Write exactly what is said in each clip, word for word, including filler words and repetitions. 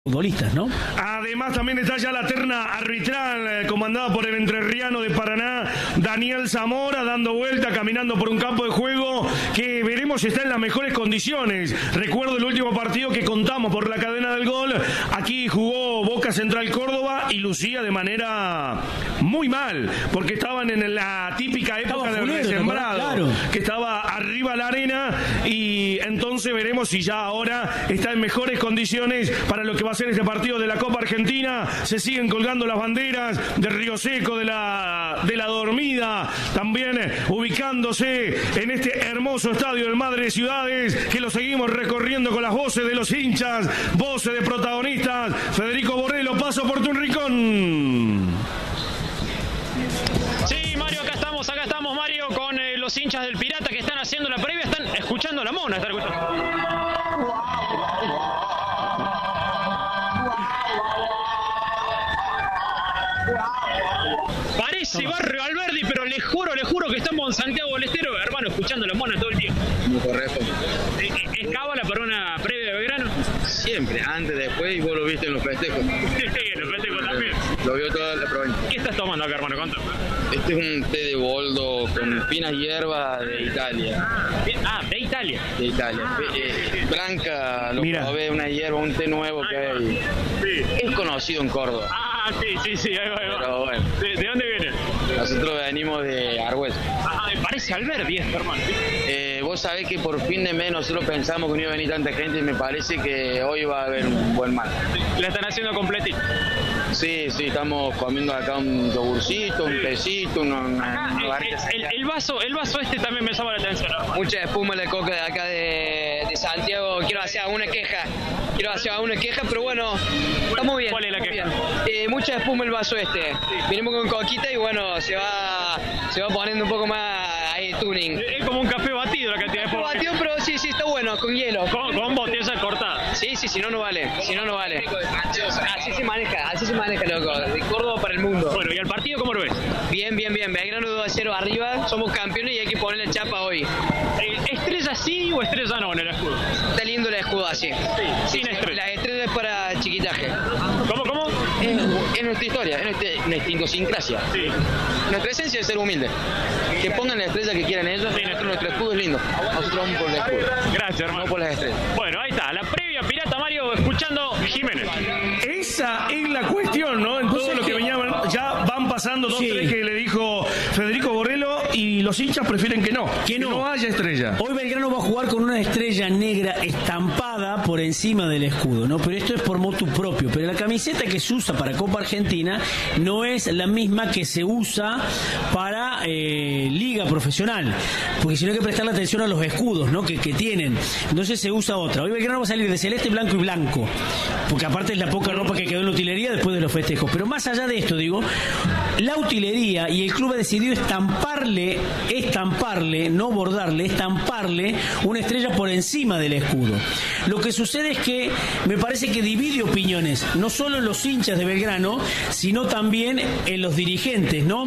futbolistas, ¿no? Además también está ya la terna arbitral eh, comandada por el entrerriano de Paraná, Daniel Zamora, dando vuelta, caminando por un campo de juego que veremos si está en las mejores condiciones. Recuerdo el último partido que contamos por la cadena del gol. Aquí jugó Boca Central Córdoba y lucía de manera muy mal, porque estaban en la típica época Estaba del fulero, resembrado, claro. que estaba arriba la arena, y entonces veremos si ya ahora está en mejores condiciones para lo que va a ser este partido de la Copa Argentina. Se siguen colgando las banderas de Río Seco, de la, de la Dormida, también ubicándose en este hermoso estadio del Madre de Ciudades, que lo seguimos recorriendo con las voces de los hinchas, voces de protagonistas. Federico Borrello, paso por tu rincón. Sí, Mario, acá estamos, acá estamos, Mario, con eh, los hinchas del Pirata que están haciendo la previa, están escuchando a la Mona. Están escuchando. Parece Barrio Alberdi, pero le juro, le juro que estamos en Santiago del Estero, hermano, escuchando a la Mona todo el tiempo. Muy correcto. ¿Es cábala para una previa de Belgrano? Siempre, antes, después, y vos lo viste en los festejos. En los festejos también. Lo vio toda la provincia. ¿Qué estás tomando acá, hermano? Contame. Este es un té de boldo con finas hierbas de Italia. Ah, de Italia. De Italia. Eh, Blanca, lo Mira. probé, una hierba, un té nuevo que hay. Sí. Es conocido en Córdoba. Ah, sí, sí, sí, ahí va, ahí va. Pero bueno. ¿De, de dónde viene? Nosotros venimos de Argüelles. Ah, me parece Alberdi esto, hermano. Eh, vos sabés que por fin de mes nosotros pensamos que no iba a venir tanta gente y me parece que hoy va a haber un buen mar. La están haciendo completita. Sí, sí, estamos comiendo acá un yogurcito, un tecito, una, una, Ah, una el, barrita. el, el vaso, el vaso este también me llama la atención, hermano. Mucha espuma la coca de acá de, de Santiago. Quiero hacer alguna queja. Quiero hacer alguna queja, pero bueno, estamos bien. ¿Cuál es la estamos queja? bien. Eh, mucha espuma el vaso este. Vinimos con coquita y bueno, se va se va poniendo un poco más ahí tuning. Es como un café batido la cantidad de Lo polvo. batió, pero sí, sí, está bueno, con hielo. Con, con botella cortada. Sí, sí, si no, no vale. Si no, no vale. Así se maneja, así se maneja, loco. De Córdoba para el mundo. Bueno, ¿y al partido cómo lo ves? Bien, bien, bien. Belgrano dos a cero arriba. Somos campeones y hay que poner la chapa hoy. Eh, ¿Estrella sí o estrella no en el escudo? Está lindo el escudo así. Sí, sin estrella. Las estrellas es para chiquitaje. ¿Cómo, cómo? Es, es nuestra historia, es nuestra, nuestra idiosincrasia. Sí. Nuestra esencia es ser humilde. Que pongan la estrella que quieran ellos. Sí, Nuestro, nuestro escudo es lindo. Nosotros vamos por el escudo, Gracias, no hermano. por las estrellas. Bueno, ahí está, la previa Pirata, Mario, escuchando Jiménez. Esa es la cuestión, ¿no? En todo lo que venían, ya van pasando dos, Sí. tres que le dijo Federico Borrello, y los hinchas prefieren que no, Que no. haya estrella. Hoy Belgrano va a jugar con una estrella negra estampada por encima del escudo, ¿no? Pero esto es por motu propio. Pero la camiseta que se usa para Copa Argentina no es la misma que se usa para eh, Liga Profesional. Porque si no hay que prestarle atención a los escudos, ¿no? Que, que tienen. Entonces se usa otra. Hoy Belgrano va a salir de celeste, blanco y blanco. Porque aparte es la poca ropa que quedó en la utilería después de los festejos. Pero más allá de esto, digo, la utilería y el club ha decidido estamparle, estamparle, no bordarle, estamparle una estrella por encima del escudo. Lo que sucede es que me parece que divide opiniones, no solo en los hinchas de Belgrano, sino también en los dirigentes, ¿no?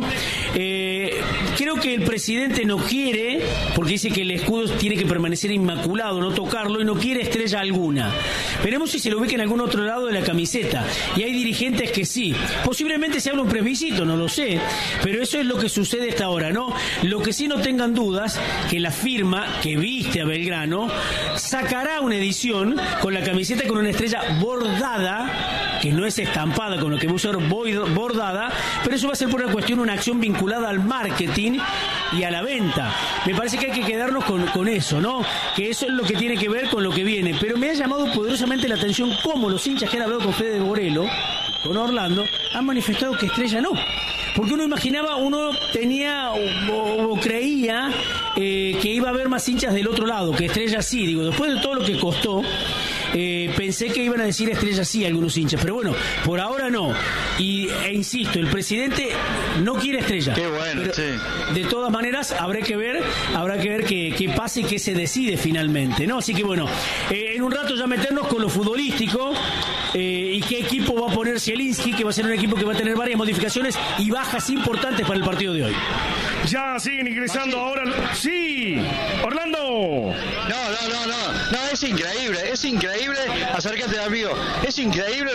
Eh, creo que el presidente no quiere, porque dice que el escudo tiene que permanecer inmaculado, no tocarlo, y no quiere estrella alguna. Veremos si se lo ubica en algún otro lado de la camiseta. Y hay dirigentes que sí. Posiblemente se habla un plebiscito, no lo sé. Pero eso es lo que sucede hasta ahora, ¿no? Lo que sí no tengan dudas, que la firma que viste a Belgrano sacará una edición con la camiseta con una estrella bordada, que no es estampada, con lo que va a usar bordada, pero eso va a ser por una cuestión, una acción vinculada al marketing y a la venta. Me parece que hay que quedarnos con, con eso, ¿no? Que eso es lo que tiene que ver con lo que viene. Pero me ha llamado poderosamente la atención cómo los hinchas que han hablado con Fede Borrello, con Orlando, han manifestado que estrella no. Porque uno imaginaba, uno tenía o, o, o creía eh, que iba a haber más hinchas del otro lado, que estrella sí. Digo, después de todo lo que costó, eh, pensé que iban a decir estrella sí algunos hinchas. Pero bueno, por ahora no. Y, e insisto, el presidente no quiere estrella. Qué bueno, Pero, sí. de todas maneras, habrá que ver, habrá que ver qué, qué pasa y qué se decide finalmente, ¿no? Así que bueno, eh, en un rato ya meternos con lo futbolístico eh, y qué equipo va a poner Zielinski, que va a ser un equipo que va a tener varias modificaciones y bajas importantes para el partido de hoy. Ya siguen ingresando ahora. Sí, Orlando. No, no, no, no, no, es increíble, es increíble, acércate amigo, es increíble